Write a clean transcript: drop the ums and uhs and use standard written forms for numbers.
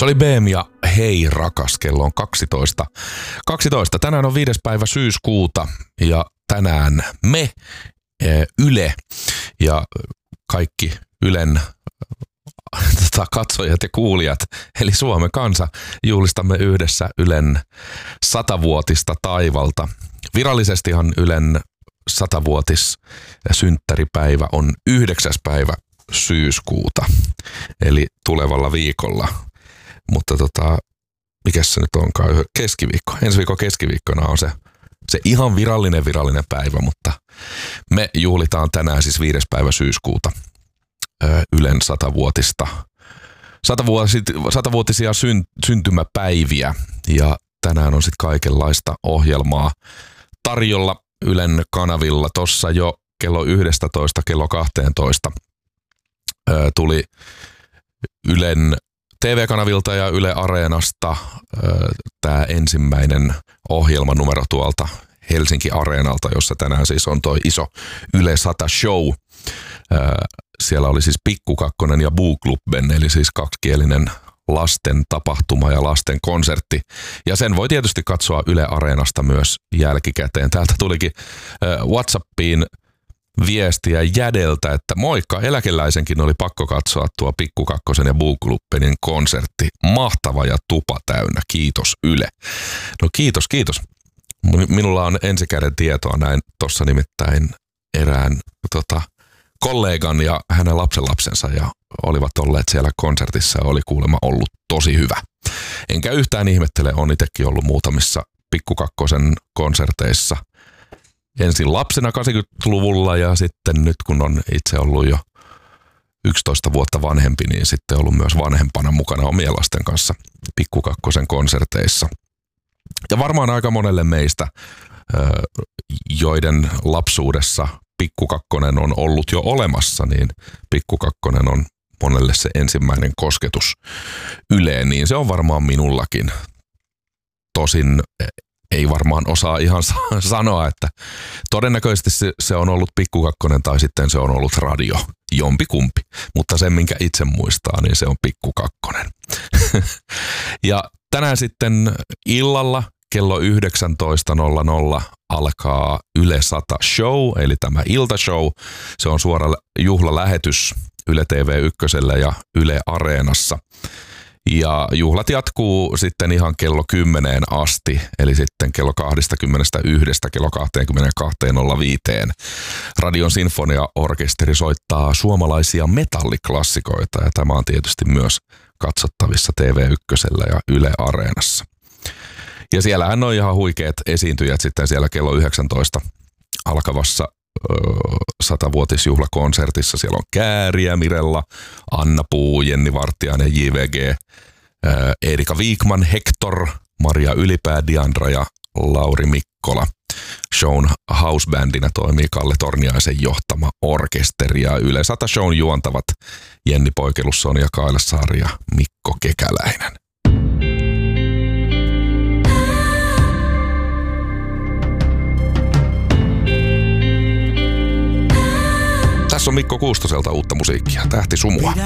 Se oli BM ja Hei rakas, kello on 12. Tänään on 5. päivä syyskuuta ja tänään me, Yle ja kaikki Ylen katsojat ja kuulijat, eli Suomen kansa, juhlistamme yhdessä Ylen 100-vuotista taivalta. Virallisestihan Ylen 100-vuotis synttäripäivä on 9. päivä syyskuuta, eli tulevalla viikolla. Mutta mikäs se nyt onkaan? Keskiviikko. Ensi viikon keskiviikkona on se ihan virallinen päivä, mutta me juhlitaan tänään siis 5. päivä syyskuuta Ylen 100-vuotisia syntymäpäiviä. Ja tänään on sitten kaikenlaista ohjelmaa tarjolla Ylen kanavilla. Tossa jo kello 11, kello 12 tuli Ylen TV-kanavilta ja Yle Areenasta tämä ensimmäinen ohjelmanumero tuolta Helsinki Areenalta, jossa tänään siis on toi iso Yle 100 show. Siellä oli siis Pikku Kakkonen ja Boklubben, eli siis kaksikielinen lasten tapahtuma ja lasten konsertti. Ja sen voi tietysti katsoa Yle Areenasta myös jälkikäteen. Täältä tulikin WhatsAppiin viestiä Jädeltä, että moikka, eläkeläisenkin oli pakko katsoa tuo Pikku Kakkosen ja Boklubbenin konsertti. Mahtava ja tupa täynnä. Kiitos Yle. No kiitos. Minulla on ensikäden tietoa näin tuossa nimittäin erään kollegan ja hänen lapsenlapsensa ja olivat olleet siellä konsertissa ja oli kuulemma ollut tosi hyvä. Enkä yhtään ihmettele, on itsekin ollut muutamissa Pikku Kakkosen konserteissa. Ensin lapsena 80-luvulla ja sitten nyt kun on itse ollut jo 11 vuotta vanhempi, niin sitten ollut myös vanhempana mukana omien lasten kanssa Pikku Kakkosen konserteissa. Ja varmaan aika monelle meistä, joiden lapsuudessa Pikku Kakkonen on ollut jo olemassa, niin Pikku Kakkonen on monelle se ensimmäinen kosketus Yleen, niin se on varmaan minullakin. Tosin ei varmaan osaa ihan sanoa, että todennäköisesti se on ollut Pikku Kakkonen tai sitten se on ollut radio, jompikumpi. Mutta sen, minkä itse muistaa, niin se on Pikku Kakkonen. Ja tänään sitten illalla kello 19.00 alkaa Yle 100 show, eli tämä iltashow. Se on suora juhlalähetys Yle TV1 ja Yle Areenassa. Ja juhlat jatkuu sitten ihan kello 10 asti, eli sitten kello 21 kello 22.05. Radion sinfoniaorkesteri soittaa suomalaisia metalliklassikoita, ja tämä on tietysti myös katsottavissa TV1 ja Yle Areenassa. Ja siellähän on ihan huikeat esiintyjät sitten siellä kello 19 alkavassa 100-vuotisjuhlakonsertissa. Siellä on Kääriä, Mirella, Anna Puu, Jenni Vartiainen, JVG, Erika Wikman, Hector, Maria Ylipää, Diandra ja Lauri Mikkola. Shown housebandina toimii Kalle Torniaisen johtama orkesteri ja Yle 100 shown juontavat Jenni Poikelus, Sonja Kailassaari ja Mikko Kekäläinen. Tässä on Mikko Kuustoselta uutta musiikkia, Tähti sumua.